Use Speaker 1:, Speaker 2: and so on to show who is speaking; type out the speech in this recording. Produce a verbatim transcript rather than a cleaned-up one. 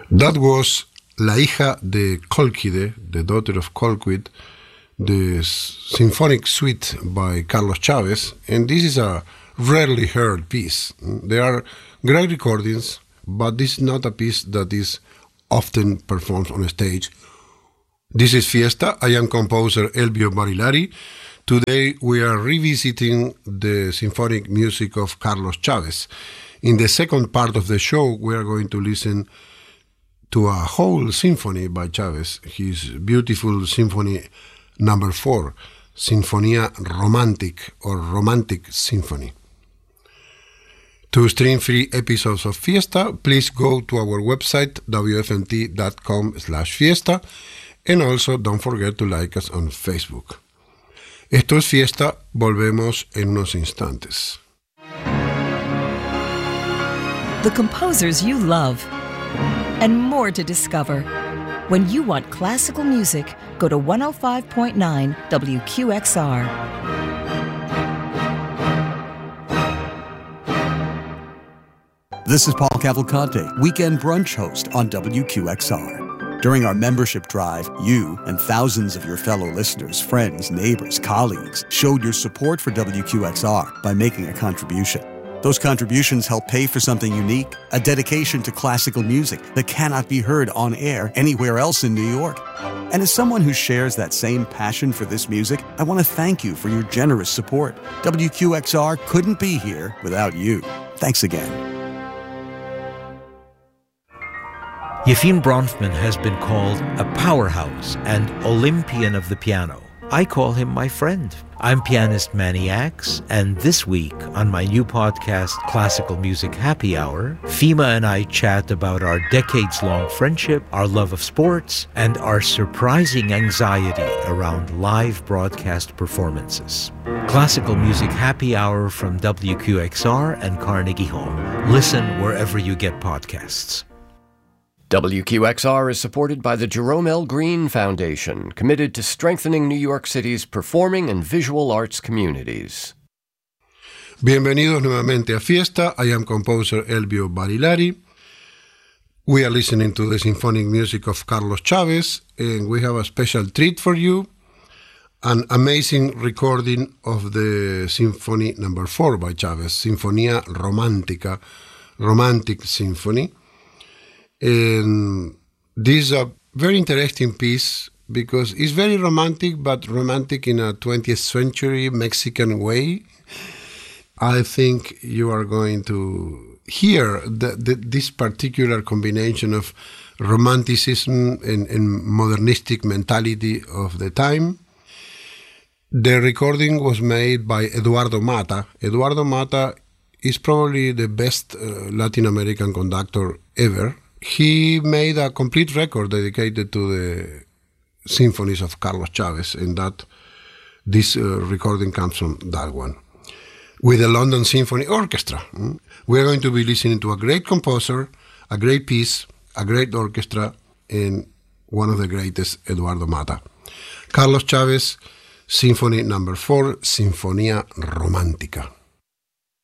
Speaker 1: That was La hija de Colquide, the daughter of Colquid, the symphonic suite by Carlos Chávez, and this is a rarely heard piece. There are great recordings, but this is not a piece that is often performed on a stage. This is Fiesta. I am composer Elbio Barilari. Today we are revisiting the symphonic music of Carlos Chávez. In the second part of the show, we are going to listen to a whole symphony by Chávez, his beautiful symphony number four, Sinfonía Romantic or Romantic Symphony. To stream free episodes of Fiesta, please go to our website, w f m t dot com slash fiesta, and also don't forget to like us on Facebook. Esto es Fiesta, volvemos en unos instantes.
Speaker 2: The composers you love, and more to discover. When you want classical music, go to one oh five point nine W Q X R.
Speaker 3: This is Paul Cavalcante, weekend brunch host on W Q X R. During our membership drive, you and thousands of your fellow listeners, friends, neighbors, colleagues showed your support for W Q X R by making a contribution. Those contributions help pay for something unique, a dedication to classical music that cannot be heard on air anywhere else in New York. And as someone who shares that same passion for this music, I want to thank you for your generous support. W Q X R couldn't be here without you. Thanks again.
Speaker 4: Yefim Bronfman has been called a powerhouse and Olympian of the piano. I call him my friend. I'm pianist Manny Axe, and this week on my new podcast, Classical Music Happy Hour, Fima and I chat about our decades-long friendship, our love of sports, and our surprising anxiety around live broadcast performances. Classical Music Happy Hour from W Q X R and Carnegie Hall. Listen wherever you get podcasts.
Speaker 5: W Q X R is supported by the Jerome L. Green Foundation, committed to strengthening New York City's performing and visual arts communities.
Speaker 1: Bienvenidos nuevamente a Fiesta. I am composer Elbio Barilari. We are listening to the symphonic music of Carlos Chávez, and we have a special treat for you, an amazing recording of the Symphony number four by Chávez, Sinfonía Romántica, Romantic Symphony. And this is a very interesting piece because it's very romantic, but romantic in a twentieth century Mexican way. I think you are going to hear the, the, this particular combination of romanticism and, and modernistic mentality of the time. The recording was made by Eduardo Mata. Eduardo Mata is probably the best uh, Latin American conductor ever. He made a complete record dedicated to the symphonies of Carlos Chávez, and that this uh, recording comes from that one. With the London Symphony Orchestra. We're going to be listening to a great composer, a great piece, a great orchestra, and one of the greatest, Eduardo Mata. Carlos Chávez, Symphony number four, Sinfonía Romántica.